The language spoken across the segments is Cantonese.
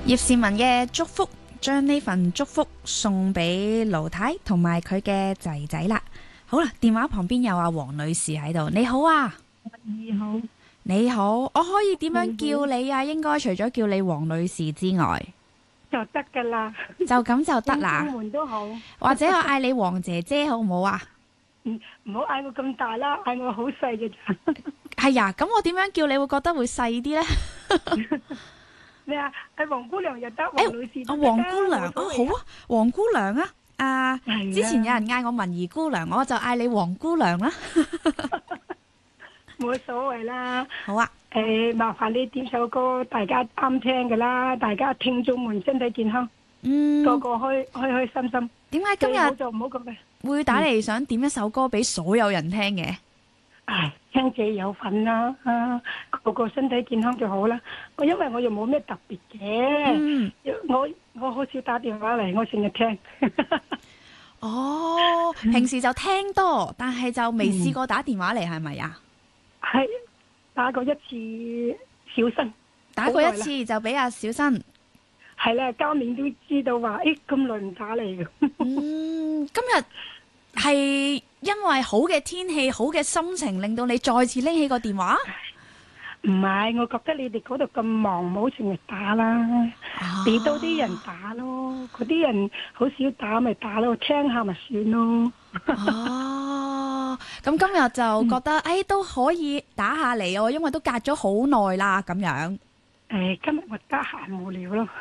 葉倩文嘅祝福，將呢份祝福送俾盧太同埋佢嘅仔仔啦。好啦，電話旁邊有阿黃女士喺度，你好啊。 你好， 你好，我可以點樣叫你啊？應該除咗叫你黃女士之外， 就得噶啦， 就咁就得啦。 門都好， 或者我嗌你黃姐姐好唔好啊？ 唔好嗌我咁大啦，嗌我好細嘅咋。 係呀，咁我點樣叫你會覺得會細啲呢？ 咩啊？係黃姑娘又得，黃女士都得。 黃姑娘啊，好啊，黃姑娘啊。之前有人嗌我文怡姑娘，我就嗌你黃姑娘啦。 冇所謂啦。 好啊。 麻煩你點首歌，大家啱聽噶啦，大家聽眾們身體健康，個個開開心心。 點解今日就唔好咁嘅會打嚟想點一首歌俾所有人聽嘅？ 聽者有份啦，個個身體健康就好啦。因為我又冇咩特別嘅，我好少打電話嚟，我成日聽。 哦，平時就聽多，但係就未試過打電話嚟，係咪啊？ 係打過一次小新， 打過一次就俾阿小新。 係啦，今年都知道話，咁耐唔打嚟嘅。 今日係因為好嘅天氣、好嘅心情，令到你再次拎起個電話？ 唔係，我覺得你哋嗰度咁忙，唔好成日打啦，俾多啲人打咯。嗰啲人好少打，咪打咯，聽下咪算咯。 哦，咁今日就覺得都可以打下嚟哦，因為都隔咗好耐啦，咁樣。 今日我得閒無聊咯。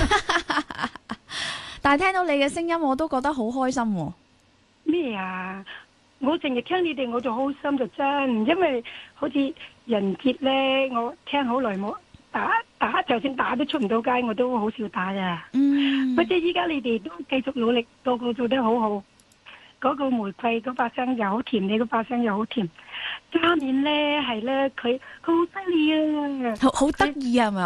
但係聽到你嘅聲音，我都覺得好開心喎。 咩啊？我淨係聽你哋我就好心就真，因為好似人節咧，我聽好耐冇打，就算打都出唔到街，我都好少打噶。不過依家你哋都繼續努力，個個做得好好。嗰個玫瑰嗰把聲又好甜，你嗰把聲又好甜。加冕咧係咧，佢好犀利啊， 好得意啊，係咪？